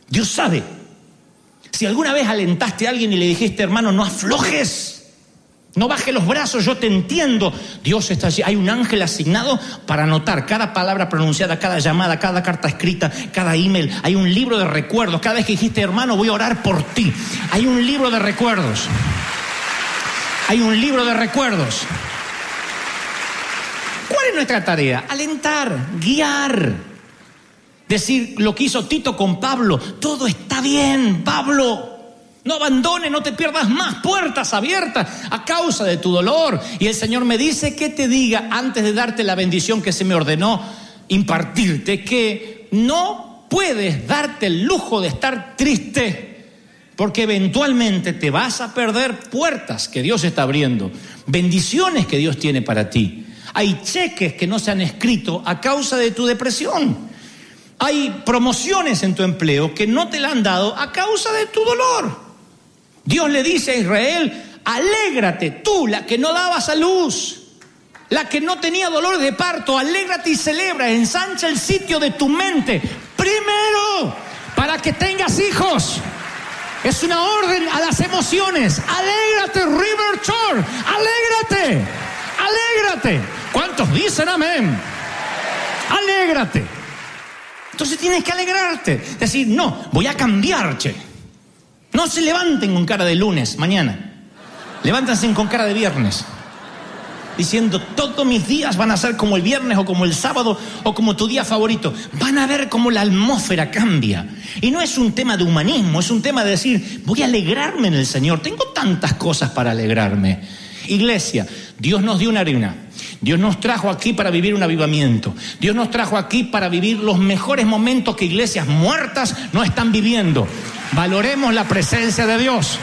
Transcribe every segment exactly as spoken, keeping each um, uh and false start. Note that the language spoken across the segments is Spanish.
Dios sabe. Si alguna vez alentaste a alguien y le dijiste, hermano, no aflojes, no bajes los brazos, yo te entiendo. Dios está allí. Hay un ángel asignado para anotar cada palabra pronunciada, cada llamada, cada carta escrita, cada email. Hay un libro de recuerdos. Cada vez que dijiste, hermano, voy a orar por ti. Hay un libro de recuerdos. Hay un libro de recuerdos. ¿Cuál es nuestra tarea? Alentar, guiar. Decir lo que hizo Tito con Pablo. Todo está bien, Pablo. No abandones, no te pierdas más. Puertas abiertas a causa de tu dolor. Y el Señor me dice que te diga, antes de darte la bendición que se me ordenó impartirte, que no puedes darte el lujo de estar triste, porque eventualmente te vas a perder puertas que Dios está abriendo, bendiciones que Dios tiene para ti. Hay cheques que no se han escrito a causa de tu depresión. Hay promociones en tu empleo que no te la han dado a causa de tu dolor. Dios le dice a Israel, alégrate tú, la que no dabas a luz, la que no tenía dolor de parto, alégrate y celebra, ensancha el sitio de tu mente, primero, para que tengas hijos. Es una orden a las emociones. Alégrate, River Church, alégrate, alégrate. ¿Cuántos dicen amén? Alégrate. Entonces tienes que alegrarte, decir, no, voy a cambiar, che. No se levanten con cara de lunes, mañana. Levántense con cara de viernes. Diciendo, todos mis días van a ser como el viernes o como el sábado o como tu día favorito. Van a ver cómo la atmósfera cambia. Y no es un tema de humanismo, es un tema de decir, voy a alegrarme en el Señor. Tengo tantas cosas para alegrarme. Iglesia, Dios nos dio una arena. Dios nos trajo aquí para vivir un avivamiento. Dios nos trajo aquí para vivir los mejores momentos que iglesias muertas no están viviendo. Valoremos la presencia de Dios.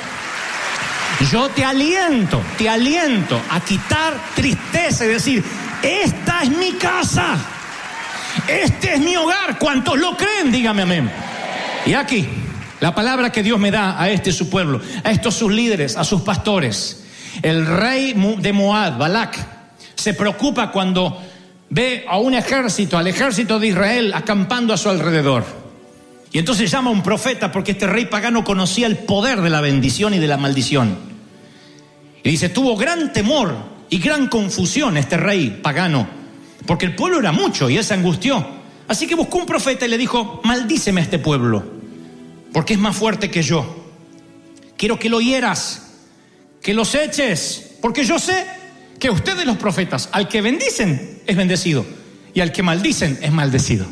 Yo te aliento, te aliento a quitar tristeza y decir, esta es mi casa, este es mi hogar. ¿Cuántos lo creen? Dígame amén. Y aquí, la palabra que Dios me da a este su pueblo, a estos sus líderes, a sus pastores. El rey de Moab, Balac, se preocupa cuando ve a un ejército, al ejército de Israel acampando a su alrededor. Y entonces llama a un profeta porque este rey pagano conocía el poder de la bendición y de la maldición. Y dice, tuvo gran temor y gran confusión este rey pagano, porque el pueblo era mucho y él se angustió. Así que buscó un profeta y le dijo, maldíceme a este pueblo, porque es más fuerte que yo. Quiero que lo hieras, que los eches, porque yo sé que ustedes los profetas, al que bendicen es bendecido y al que maldicen es maldecido.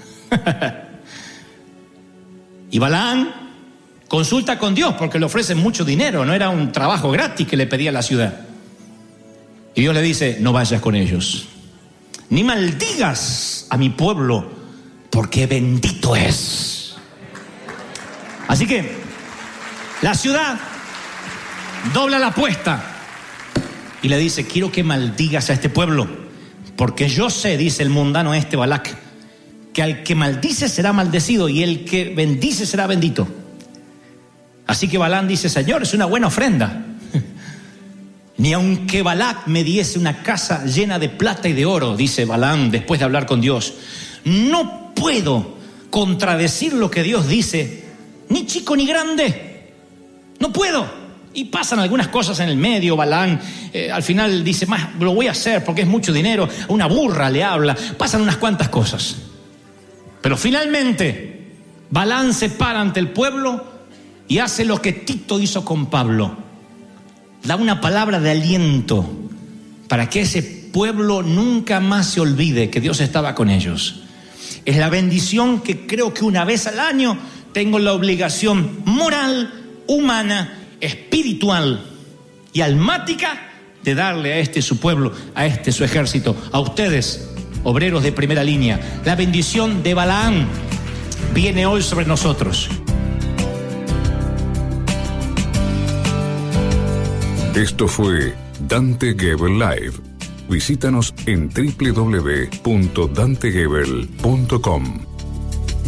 Y Balaam consulta con Dios porque le ofrecen mucho dinero, no era un trabajo gratis que le pedía a la ciudad. Y Dios le dice, no vayas con ellos, ni maldigas a mi pueblo, porque bendito es. Así que la ciudad dobla la apuesta y le dice, quiero que maldigas a este pueblo, porque yo sé, dice el mundano este Balac, que al que maldice será maldecido y el que bendice será bendito. Así que Balaam dice, Señor, es una buena ofrenda. Ni aunque Balac me diese una casa llena de plata y de oro, dice Balaam después de hablar con Dios, no puedo contradecir lo que Dios dice, ni chico ni grande. No puedo. Y pasan algunas cosas en el medio. Balaam eh, al final dice, más lo voy a hacer porque es mucho dinero. Una burra le habla. Pasan unas cuantas cosas. Pero finalmente Balaam se para ante el pueblo y hace lo que Tito hizo con Pablo. Da una palabra de aliento para que ese pueblo nunca más se olvide que Dios estaba con ellos. Es la bendición que creo que una vez al año tengo la obligación moral, humana, espiritual y almática de darle a este su pueblo, a este su ejército, a ustedes, obreros de primera línea. La bendición de Balaam viene hoy sobre nosotros. Esto fue Dante Gebel Live. Visítanos en doble u doble u doble u punto dante gebel punto com.